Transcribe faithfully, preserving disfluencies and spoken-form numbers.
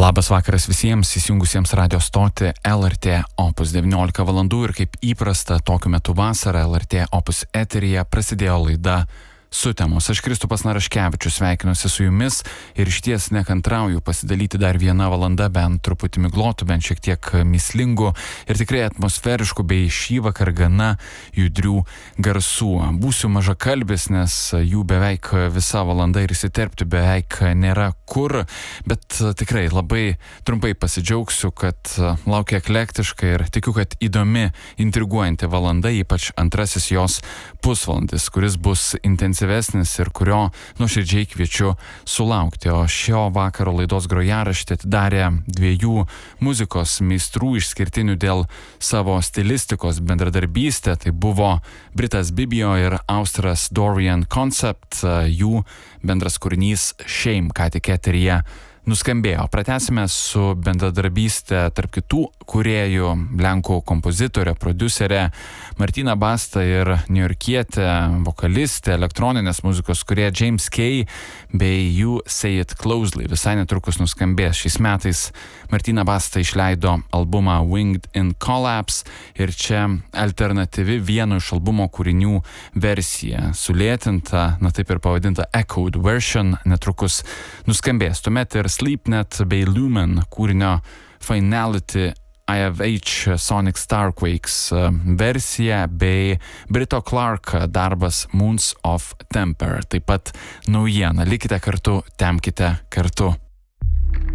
Labas vakaras visiems įsijungusiems radio stotį L R T Opus devyniolika valandų ir kaip įprasta tokiu metu vasarą L R T Opus eteryje prasidėjo laida Sutemos. Aš Kristupas Naraškevičius sveikinuosi su jumis ir išties nekantrauju pasidalyti dar vieną valandą bent truputį miglotų, bent šiek tiek mislingų ir tikrai atmosferiškų bei šį vakar gana judrių garsų. Būsiu mažakalbis, nes jų beveik visa valanda ir įsiterpti beveik nėra kur, bet tikrai labai trumpai pasidžiaugsiu, kad laukia eklektiška ir tikiu, kad įdomi, intriguojanti valanda, ypač antrasis jos pusvalandis, kuris bus intensyvesnis ir kurio nuoširdžiai kviečiu sulaukti. O šio vakaro laidos grojaraštį atidarė dviejų muzikos meistrų išskirtinių dėl savo stilistikos bendradarbystė. Tai buvo Britas Bibio ir Austras Dorian Concept, jų bendras kūrinys Shame, ką tik eteryje nuskambėjo. Pratęsime su bendradarbystė tarp kitų kūrėjų, lenkų kompozitorė, prodiuserė Martina Basta ir niujorkietė, vokalistė, elektroninės muzikos kūrėja James Kay bei You Say It Closely. Visai netrukus nuskambės. Šiais metais Martina Basta išleido albumą Winged in Collapse ir čia alternatyvi vieno iš albumo kūrinių versija, sulėtinta, na taip ir pavadinta Echoed Version, netrukus nuskambės. Tuomet ir Sleepnet bei Lumen kūrinio Finality I Have H Sonic Starquakes versija bei Brito Clark darbas Moons of Temper. Taip pat naujiena. Likite kartu, temkite kartu.